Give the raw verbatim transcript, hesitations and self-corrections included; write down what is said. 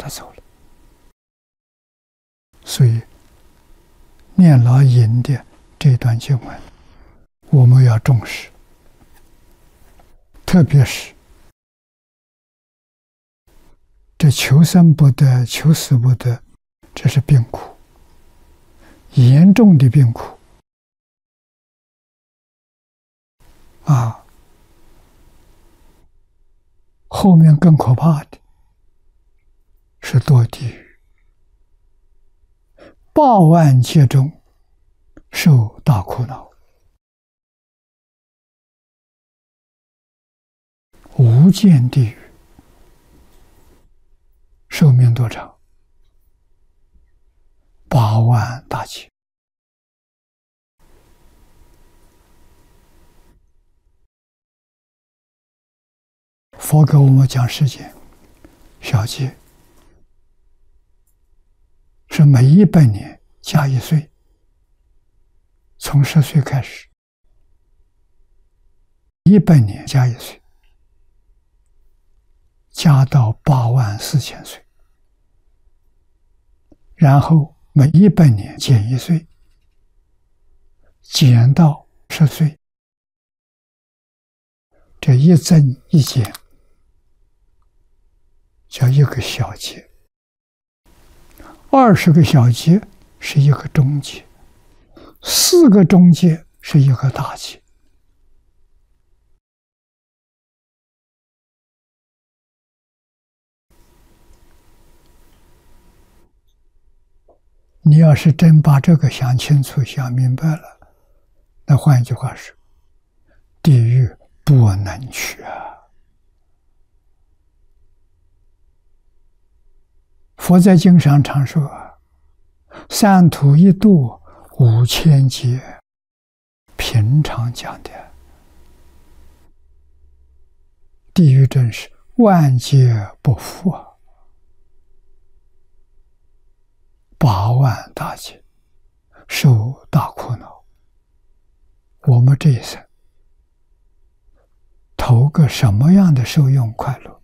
他走了。所以念老引的这段经文，我们要重视，特别是这求生不得、求死不得，这是病苦，严重的病苦啊！后面更可怕的是堕地狱，八万劫中受大苦恼，无间地狱寿命多长？八万大劫。佛给我们讲时间，小劫是每一百年加一岁，从十岁开始，一百年加一岁，加到八万四千岁，然后每一百年减一岁，减到十岁，这一增一减，叫一个小劫。二十个小劫是一个中劫，四个中劫是一个大劫。你要是真把这个想清楚、想明白了，那换一句话是，地狱不能去啊！佛在经上常说，三途一度五千劫，平常讲的。地狱真是万劫不复啊！八万大劫，受大苦恼。我们这一生投个什么样的受用快乐？